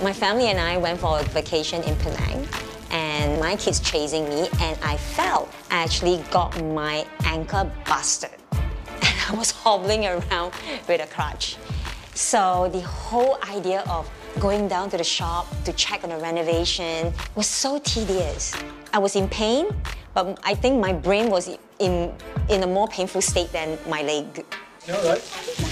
My family and I went for a vacation in Penang, and my kids chasing me, and I fell. I actually got my ankle busted, and I was hobbling around with a crutch. So the whole idea of going down to the shop to check on the renovation was so tedious. I was in pain, but I think my brain was in a more painful state than my leg. You all right?